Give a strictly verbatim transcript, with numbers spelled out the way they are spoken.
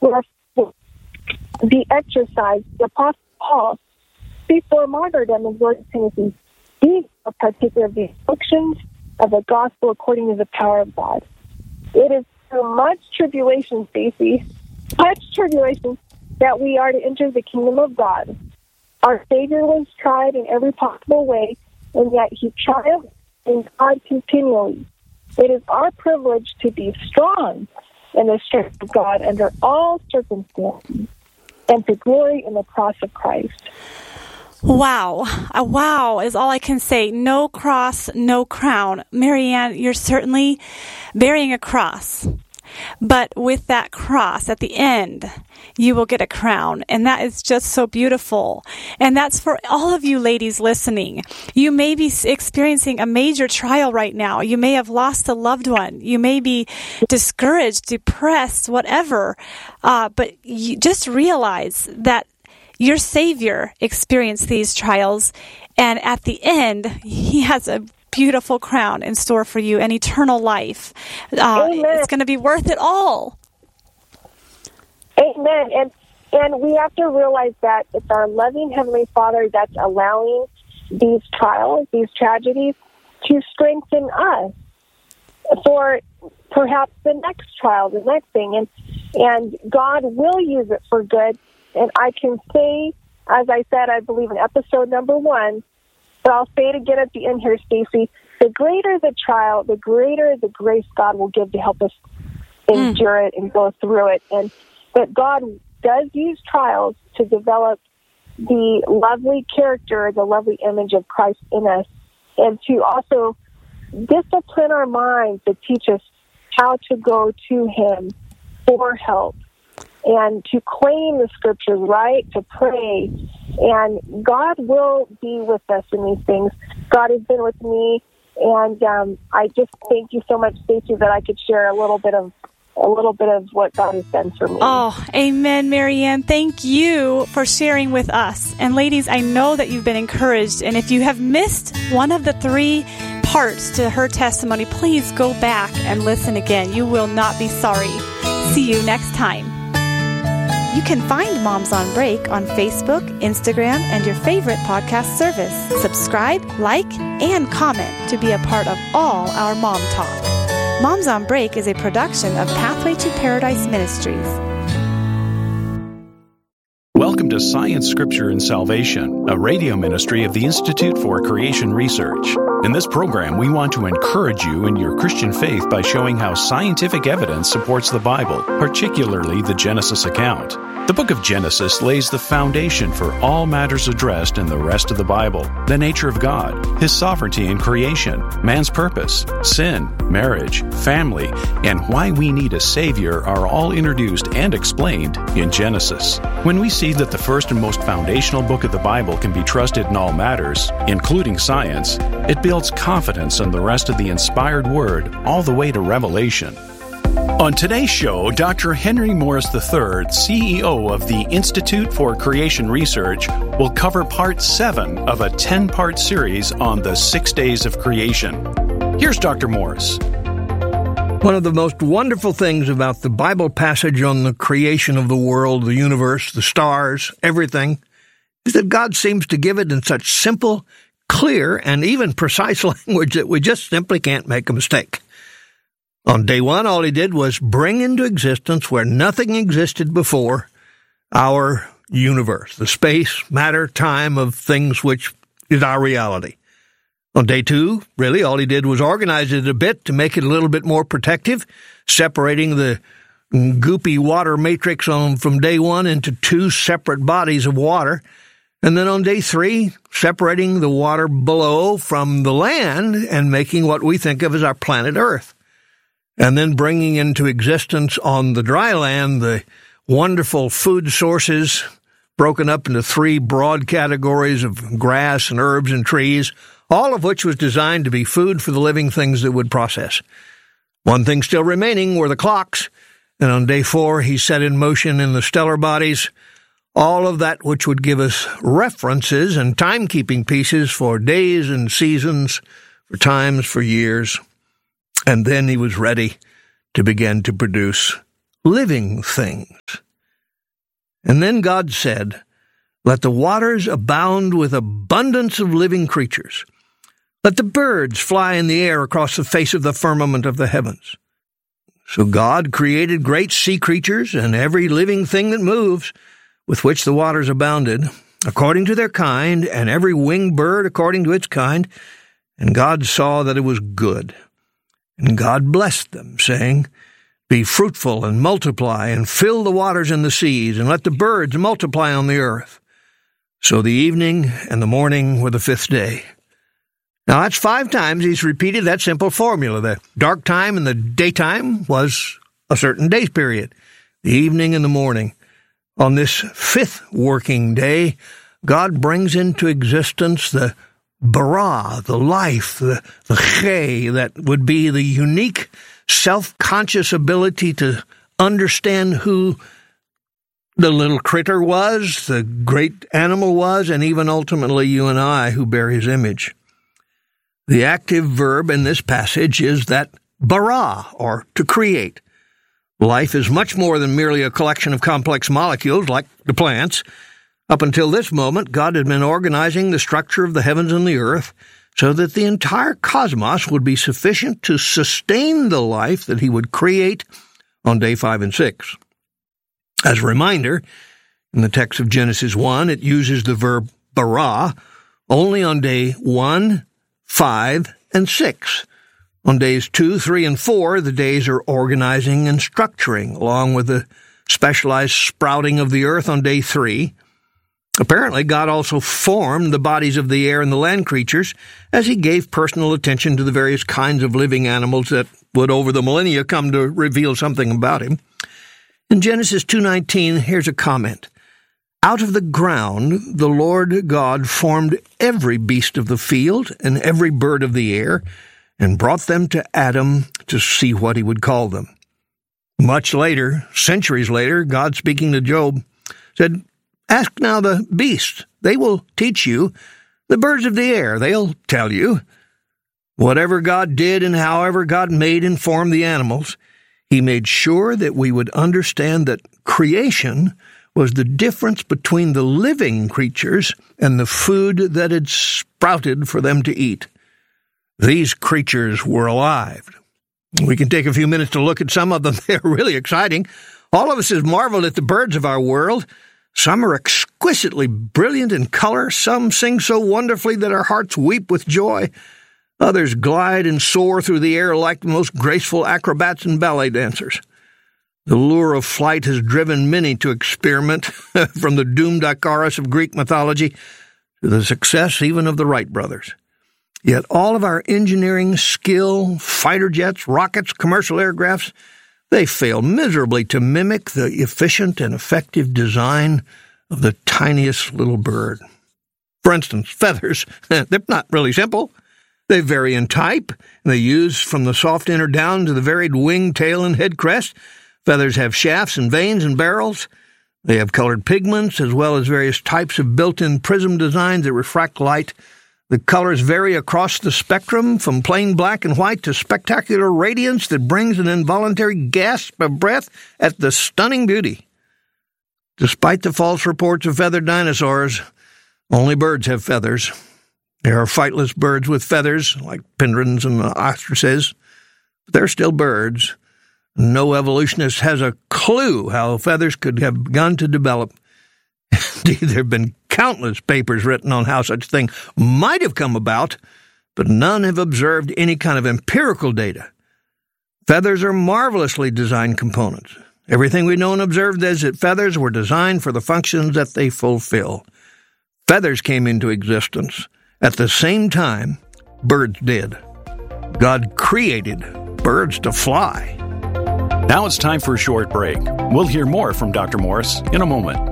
Wherefore, the exercise, the Apostle Paul, before martyrdom, exhorted Timothy, be a partaker of the afflictions of the gospel according to the power of God. It is through much tribulation, Stacy, much tribulation, that we are to enter the kingdom of God. Our Savior was tried in every possible way, and yet he triumphed in God continually. It is our privilege to be strong in the strength of God under all circumstances, and to glory in the cross of Christ. Wow. Uh, wow is all I can say. No cross, no crown. Marianne, you're certainly bearing a cross. But with that cross at the end, you will get a crown. And that is just so beautiful. And that's for all of you ladies listening. You may be experiencing a major trial right now. You may have lost a loved one. You may be discouraged, depressed, whatever. Uh, but you just realize that your Savior experienced these trials, and at the end, he has a beautiful crown in store for you, an eternal life. Uh, it's going to be worth it all. Amen. And and we have to realize that it's our loving Heavenly Father that's allowing these trials, these tragedies, to strengthen us for perhaps the next trial, the next thing. And and God will use it for good. And I can say, as I said, I believe in episode number one, but I'll say it again at the end here, Stacy, the greater the trial, the greater the grace God will give to help us endure mm. it and go through it. And that God does use trials to develop the lovely character, the lovely image of Christ in us, and to also discipline our minds to teach us how to go to Him for help. And to claim the scriptures, right? To pray. And God will be with us in these things. God has been with me. And um, I just thank you so much, Stacey, that I could share a little bit of a little bit of what God has done for me. Oh, amen, Marianne. Thank you for sharing with us. And ladies, I know that you've been encouraged. And if you have missed one of the three parts to her testimony, please go back and listen again. You will not be sorry. See you next time. You can find Moms on Break on Facebook, Instagram, and your favorite podcast service. Subscribe, like, and comment to be a part of all our Mom Talk. Moms on Break is a production of Pathway to Paradise Ministries. Welcome to Science, Scripture, and Salvation, a radio ministry of the Institute for Creation Research. In this program, we want to encourage you in your Christian faith by showing how scientific evidence supports the Bible, particularly the Genesis account. The book of Genesis lays the foundation for all matters addressed in the rest of the Bible: the nature of God, His sovereignty in creation, man's purpose, sin, marriage, family, and why we need a Savior are all introduced and explained in Genesis. When we see that the first and most foundational book of the Bible can be trusted in all matters, including science, it builds confidence in the rest of the inspired Word all the way to Revelation. On today's show, Doctor Henry Morris the third, C E O of the Institute for Creation Research, will cover part seven of a ten-part series on the six days of creation. Here's Doctor Morris. One of the most wonderful things about the Bible passage on the creation of the world, the universe, the stars, everything, is that God seems to give it in such simple, clear, and even precise language that we just simply can't make a mistake. On day one, all He did was bring into existence, where nothing existed before, our universe, the space, matter, time of things which is our reality. On day two, really, all He did was organize it a bit to make it a little bit more protective, separating the goopy water matrix on from day one into two separate bodies of water. And then on day three, separating the water below from the land and making what we think of as our planet Earth. And then bringing into existence on the dry land the wonderful food sources broken up into three broad categories of grass and herbs and trees, all of which was designed to be food for the living things that would process. One thing still remaining were the clocks, and on day four He set in motion in the stellar bodies all of that which would give us references and timekeeping pieces for days and seasons, for times, for years. And then He was ready to begin to produce living things. And then God said, "Let the waters abound with abundance of living creatures. Let the birds fly in the air across the face of the firmament of the heavens." So God created great sea creatures and every living thing that moves, with which the waters abounded, according to their kind, and every winged bird according to its kind. And God saw that it was good. And God blessed them, saying, "Be fruitful and multiply, and fill the waters and the seas, and let the birds multiply on the earth." So the evening and the morning were the fifth day. Now that's five times he's repeated that simple formula. The dark time and the daytime was a certain day period, the evening and the morning. On this fifth working day, God brings into existence the bara, the life, the, the che, that would be the unique, self-conscious ability to understand who the little critter was, the great animal was, and even ultimately you and I who bear his image. The active verb in this passage is that bara, or to create. Life is much more than merely a collection of complex molecules like the plants. Up until this moment, God had been organizing the structure of the heavens and the earth so that the entire cosmos would be sufficient to sustain the life that he would create on day five and six. As a reminder, in the text of Genesis one, it uses the verb bara only on day one, five, and six. On days two, three, and four, the days are organizing and structuring, along with the specialized sprouting of the earth on day three. Apparently, God also formed the bodies of the air and the land creatures as he gave personal attention to the various kinds of living animals that would over the millennia come to reveal something about him. In Genesis two nineteen, here's a comment. "Out of the ground the Lord God formed every beast of the field and every bird of the air, and brought them to Adam to see what he would call them." Much later, centuries later, God speaking to Job said, "Ask now the beasts, they will teach you. The birds of the air, they'll tell you." Whatever God did and however God made and formed the animals, he made sure that we would understand that creation was the difference between the living creatures and the food that had sprouted for them to eat. These creatures were alive. We can take a few minutes to look at some of them. They're really exciting. All of us have marveled at the birds of our world. Some are exquisitely brilliant in color. Some sing so wonderfully that our hearts weep with joy. Others glide and soar through the air like the most graceful acrobats and ballet dancers. The lure of flight has driven many to experiment, from the doomed Icarus of Greek mythology to the success even of the Wright brothers. Yet all of our engineering skill, fighter jets, rockets, commercial aircrafts, they fail miserably to mimic the efficient and effective design of the tiniest little bird. For instance, feathers. They're not really simple. They vary in type, and they use from the soft inner down to the varied wing, tail, and head crest. Feathers have shafts and veins and barrels. They have colored pigments, as well as various types of built-in prism designs that refract light. The colors vary across the spectrum, from plain black and white to spectacular radiance that brings an involuntary gasp of breath at the stunning beauty. Despite the false reports of feathered dinosaurs, only birds have feathers. There are flightless birds with feathers, like penguins and ostriches, but they're still birds. No evolutionist has a clue how feathers could have begun to develop. Indeed, there have been countless papers written on how such a thing might have come about, but none have observed any kind of empirical data. Feathers are marvelously designed components. Everything we know and observed is that feathers were designed for the functions that they fulfill. Feathers came into existence at the same time birds did. God created birds to fly. Now it's time for a short break. We'll hear more from Doctor Morris in a moment.